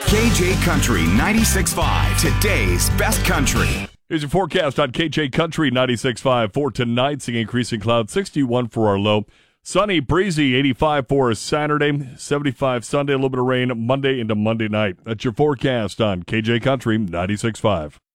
KJ Country 96.5, today's best country. Here's your forecast on KJ Country 96.5 for tonight. Seeing increasing clouds, 61 for our low. Sunny, breezy, 85 for Saturday, 75 Sunday, a little bit of rain Monday into Monday night. That's your forecast on KJ Country 96.5.